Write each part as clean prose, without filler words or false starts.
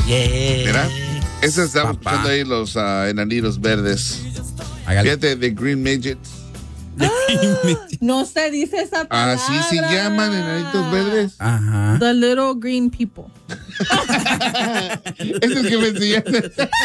Yeah. Mira, esa estamos escuchando ahí los enanitos verdes. Hágale. Fíjate, de Green Midget. No se dice esa palabra. Así se llaman, enanitos verdes. Ajá. The little green people. Es el que me enseñaste.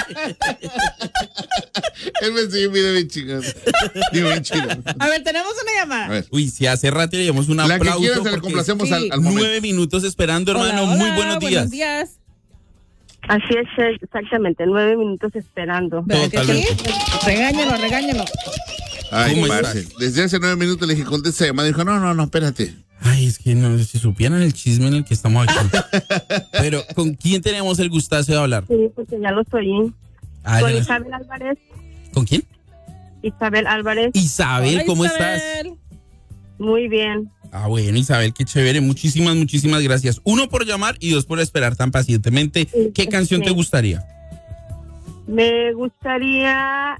Él me enseñó un video bien chingón. Digo, bien chido. A ver, tenemos una llamada. A ver. Uy, si hace rato le damos un La aplauso. que quieras se la porque complacemos sí. al momento. 9 minutos esperando, hermano. Hola, Muy hola, buenos días. Buenos días. Así es, exactamente, 9 minutos esperando. ¿Verdad que sí? Totalmente. Regáñelo. Ay, ¿Cómo parce. estás? Desde hace 9 minutos le dije, contesta llamada. Dijo, no, espérate. Ay, es que no, si supieran el chisme en el que estamos aquí. Pero, ¿con quién tenemos el gustazo de hablar? Sí, porque ya lo oí. Ah, Con ya la- Isabel Álvarez. ¿Con quién? Isabel Álvarez. Isabel, Hola, ¿cómo Isabel. estás? Muy bien. Ah, bueno, Isabel, qué chévere. Muchísimas gracias. 1 por llamar y 2 por esperar tan pacientemente. ¿Qué canción te gustaría? Me gustaría...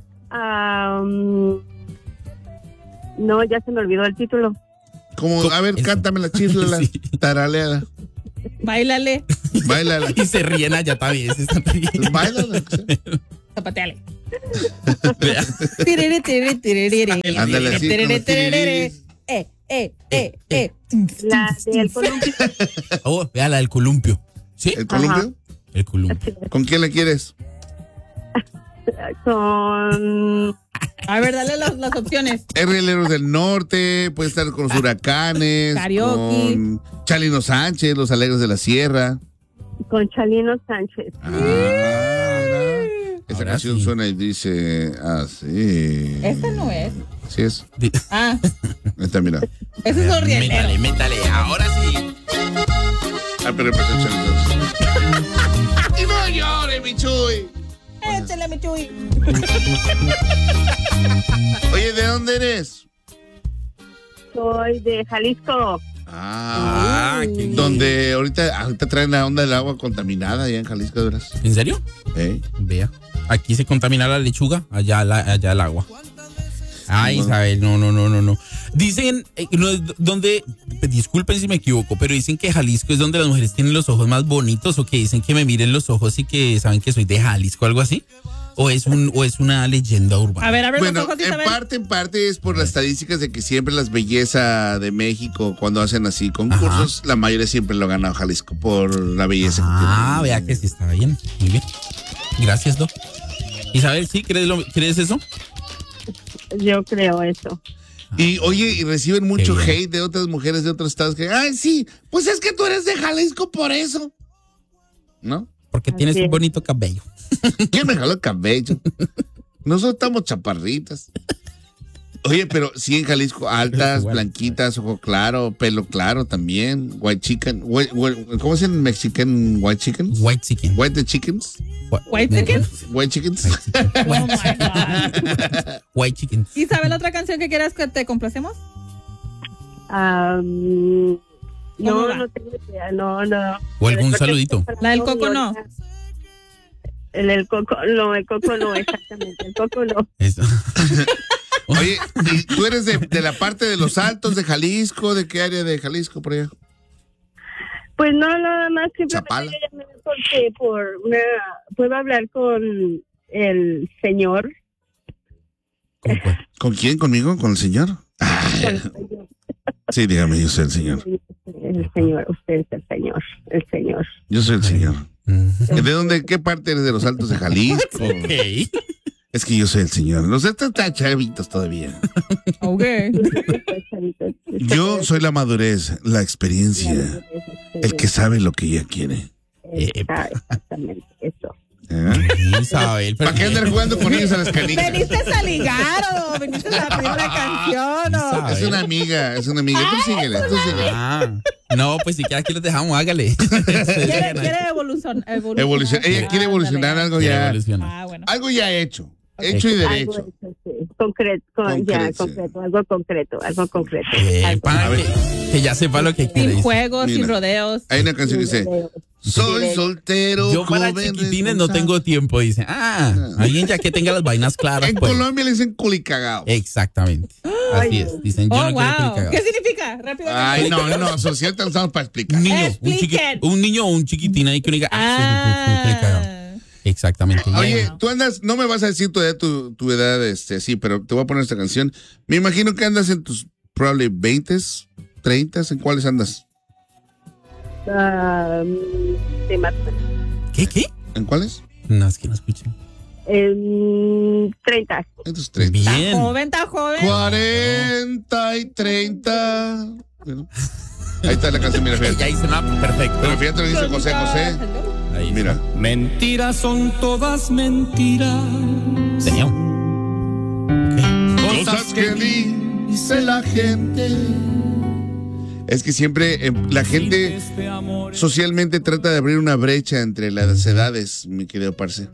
no, ya se me olvidó el título. Como, a ver, Eso. cántame la chifla, Sí. taraleada. Báilale. Báilala. Y se ríen allá también, se están riendo. Báilala. Zapateale. Vea. Ándale así. con los tiriris. La del columpio. Oh, vea la del columpio. ¿Sí? ¿El columpio? El columpio. ¿Con quién le quieres? Con... A ver, dale las opciones. Rieleros del Norte, puede estar con los Huracanes. Karaoke. Con Chalino Sánchez, Los Alegres de la Sierra. Con Chalino Sánchez. Esa Ahora canción sí. suena y dice así. Esta no es. Sí es. Ah, Esta, mira. ese es Rielero. Métale, ahora sí. Ah, pero empezó Chalino Sánchez. Y no llores, mi Chuy. Échale, mi Chuy. Oye, ¿de dónde eres? Soy de Jalisco. Qué bien. Donde ahorita traen la onda del agua contaminada allá en Jalisco, de veras. ¿En serio? ¿Eh? Vea. Aquí se contamina la lechuga, allá el agua. Ay, no. Isabel, no. Dicen, no es donde, disculpen si me equivoco, pero dicen que Jalisco es donde las mujeres tienen los ojos más bonitos, o que dicen que me miren los ojos y que saben que soy de Jalisco, algo así. ¿O es una leyenda urbana? A ver los Bueno, ojos, en Isabel. parte es por las estadísticas de que siempre las belleza de México, cuando hacen así concursos, la mayoría siempre lo gana Jalisco por la belleza que tiene. Vea que sí está bien. Muy bien. Gracias, Doc. Isabel, ¿sí? ¿Crees eso? Yo creo eso. Y oye, y reciben mucho Qué bien. hate de otras mujeres de otros estados que, ay, sí, pues es que tú eres de Jalisco por eso. ¿No? Porque tienes Así un es. bonito cabello. ¿Quién me jaló el cabello? Nosotros estamos chaparritas. Oye, pero sí en Jalisco, altas, Igual. blanquitas, ojo claro, pelo claro también, white chicken, ¿cómo se llama en Mexican white chickens? White chicken. White the chickens, White chicken. white chickens. Oh my God. White chicken. Isabel, ¿otra canción que quieras que te complacemos? No, va? no tengo idea, no. O algún saludito. La del Coco no. El Coco, no, el Coco no, exactamente, el Coco no. Eso. Oye, ¿y tú eres de la parte de los Altos de Jalisco? ¿De qué área de Jalisco por allá? Pues no, nada más Chapala. simplemente yo llamé porque puedo hablar con el señor. ¿Cómo cuál? ¿Con quién? ¿Conmigo? ¿Con el señor? Sí, dígame, yo soy el señor. El señor, usted es el señor. Yo soy el señor. Ujú. ¿De dónde? ¿Qué parte eres de los Altos de Jalisco? Ok. Es que yo soy el señor. Los estos están chavitos todavía. Ok. Yo soy la madurez, la experiencia, el que sabe lo que ella quiere. Exactamente, eso. ¿Eh? Isabel, pero ¿Para qué andar jugando con ellos a las canicas? ¿Veniste a ligar o veniste a pedir una canción? O... Isabel. Es una amiga, es una amiga. Tú síguele, tú síguele. No, pues si quiere aquí los dejamos, hágale. ¿Quiere evolución? Ella quiere evolucionar algo Quiere ya. evolucionar. Ah, bueno. Algo ya hecho. Hecho y derecho. Algo hecho, sí. Concreto, algo concreto. Para A ver. que ya sepa lo que quiere. Sin juegos, sin Mira. rodeos. Hay una canción que dice: soy soltero. Yo para joven, chiquitines no responsable. tengo tiempo, dice. Alguien ya que tenga las vainas claras. En pues. Colombia le dicen culicagao. Exactamente. Así es. Dicen, yo Oh, no quiero wow. culicagados. ¿Qué significa? Rápido. Ay, no, social te lo usamos para explicar. Expliquen. Un niño o un chiquitín ahí que uno diga, un culicagado. Exactamente. Oye, tú andas, no me vas a decir todavía tu edad, sí, pero te voy a poner esta canción. Me imagino que andas en tus probably 20s, 30s, ¿en cuáles andas? Sí, más o menos. ¿Qué? ¿En cuáles? No, es que no escuchen. 30. En tus 30. Bien. Está joven. 40 y 30. Bueno, ahí está la canción, mira, fíjate. Ya hice una perfecto. Pero fíjate lo que dice José José. Ahí está. Mira. Mentiras son todas mentiras. Señor. Cosas que dice la gente. Es que siempre la gente socialmente trata de abrir una brecha entre las edades, mi querido parce.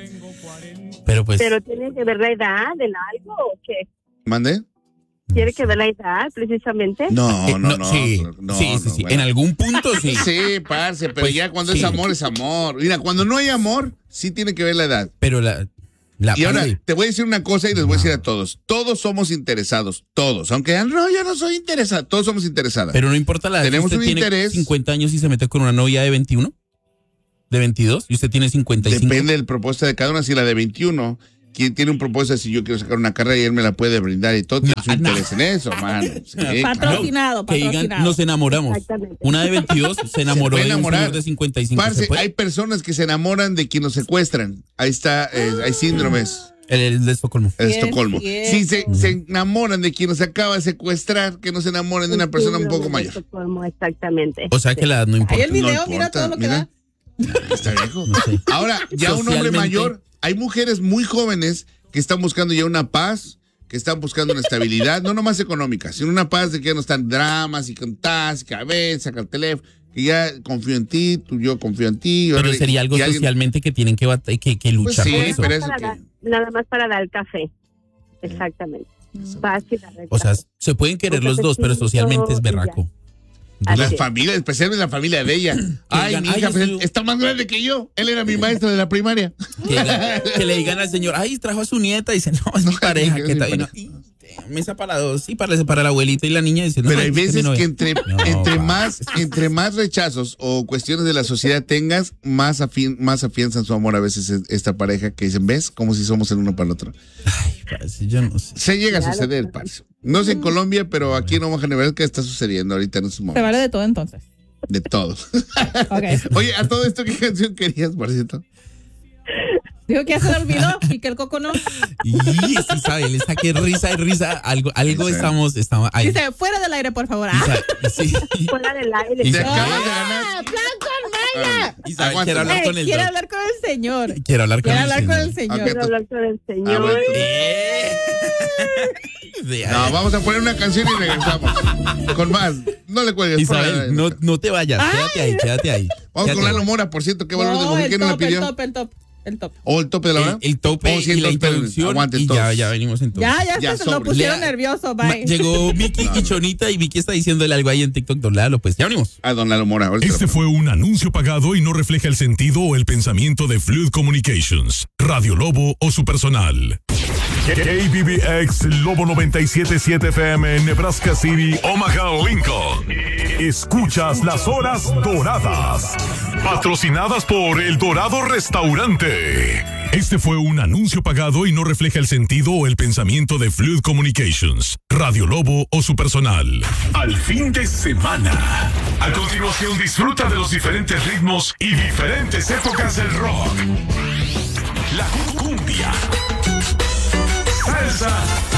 Pero pues. Pero tiene que ver la edad en algo o qué? ¿Mande? ¿Tiene que ver la edad precisamente? No. Sí. Bueno. En algún punto sí. Sí, parce, pero Pues, ya cuando sí. es amor, es amor. Mira, cuando no hay amor, sí tiene que ver la edad. Pero la Y ahora, parte- te voy a decir una cosa y les voy a decir a todos. Todos somos interesados, todos. Aunque no, yo no soy interesado. Todos somos interesados. Pero no importa la edad. Tenemos si usted un tiene interés. 50 años y se mete con una novia de 21, de 22, y usted tiene 55. Depende del propósito de cada una. Si la de 21, quien tiene un propósito, si yo quiero sacar una carrera y él me la puede brindar y todo, tiene su interés en eso, mano. Sí, Patrocinado, Que digan, patrocinado. nos enamoramos. Exactamente. Una de 22 se enamoró puede de un enamorar. señor de 55. Parce, ¿Se puede? hay personas que se enamoran de quien los secuestran. Ahí está, hay síndromes. El de Estocolmo. En Bien, Estocolmo. bien. Si se enamoran de quien los acaba de secuestrar, que no se enamoren de una persona un poco mayor. Exactamente. O sea que la edad no importa. Ahí el video, No mira importa, todo lo que mira. da. Está viejo. No sé. Ahora, ya un hombre Socialmente. mayor, hay mujeres muy jóvenes que están buscando ya una paz, que están buscando una estabilidad, no nomás económica, sino una paz de que ya no están dramas y contás, y que a ver, saca el teléfono, que ya confío en ti, yo confío en ti. Pero ahora- sería algo y alguien- socialmente que tienen que Pues luchar sí, por eso. pero eso Para que... dar- nada más para dar café. Exactamente. Fácil. O sea, se pueden querer los dos, pero socialmente es berraco. Así Las es. familias, especialmente la familia de ella. Ay, digan, mi hija ay, pues, yo- está más grande que yo. Él era mi maestro de la primaria. Que le digan al señor, ay, trajo a su nieta. Y dice, no, es mi pareja. es Que mi está pareja. mesa para dos. Y para la abuelita y la niña. Dice, no, Pero hay es mi veces novia. que entre No, más rechazos o cuestiones de la sociedad tengas, más afianzan su amor a veces esta pareja que dicen, ¿ves? Como si somos el uno para el otro. Ay, parce, yo no sé. Se llega a Claro, suceder, claro. parce. No sé en Colombia, pero aquí en Omaha, Nebraska está sucediendo ahorita en estos Se momentos. vale de todo entonces. De todo. Ok. Oye, a todo esto, ¿qué canción querías, por cierto? Dijo que ya se le olvidó y que el coco no. Y sí, sabe, él está que risa y risa. Algo Sí. estamos ahí. Dice, fuera del aire, por favor. Sí. Fuera del aire. Y Te se- acabas de ganar. ¡Plan con Maya! Y sabe, Aguanta. quiere hablar con el Quiere doc. hablar con el señor. Quiero hablar con Quiere el hablar con el señor. señor. Ok. Quiero hablar con el señor. bueno. De- No, vamos a poner una canción y regresamos. Con más. No le cuelgues. Isabel, no te vayas. Quédate ahí. Vamos Quédate con ahí. Lalo Mora, por cierto. ¿Qué valor de No, mujer? el ¿Quién nos la top, el pidió? top, el top. El top. ¿O el tope de la hora? El tope Oh, sí, y la entonces, introducción. aguante, Y todos. ya venimos entonces. Ya se lo sobre. pusieron Lea- nervioso, bye. Llegó Vicky y Chonita y Vicky está diciéndole algo ahí en TikTok. Don Lalo, pues ya venimos. A don Lalo Mora. ahorita Este lo fue un anuncio pagado y no refleja el sentido o el pensamiento de Fluid Communications, Radio Lobo o su personal. KBBX Lobo 97.7 FM en Nebraska City, Omaha, Lincoln. Escuchas las horas doradas. Patrocinadas por El Dorado Restaurante. Este fue un anuncio pagado y no refleja el sentido o el pensamiento de Fluid Communications, Radio Lobo o su personal. Al fin de semana. A continuación disfruta de los diferentes ritmos y diferentes épocas del rock. La cumbia, salsa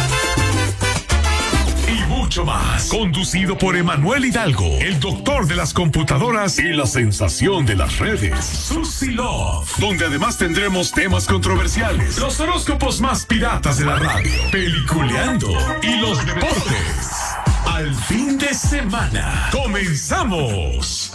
y mucho más. Conducido por Emanuel Hidalgo, el doctor de las computadoras y la sensación de las redes, Susie Love, donde además tendremos temas controversiales, los horóscopos más piratas de la radio, peliculeando y los deportes. Al fin de semana, comenzamos.